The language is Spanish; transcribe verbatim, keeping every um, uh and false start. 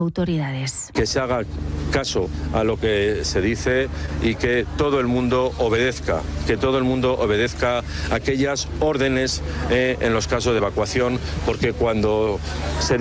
autoridades. Que se haga caso a lo que se dice y que todo el mundo obedezca, que todo el mundo obedezca aquellas órdenes eh, en los casos de evacuación, porque cuando se